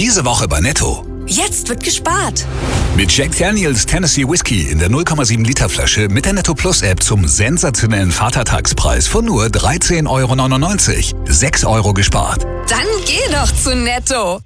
Diese Woche bei Netto. Jetzt wird gespart. Mit Jack Daniels Tennessee Whiskey in der 0,7 Liter Flasche mit der Netto Plus App zum sensationellen Vatertagspreis von nur 13,99 €. 6 € gespart. Dann geh doch zu Netto.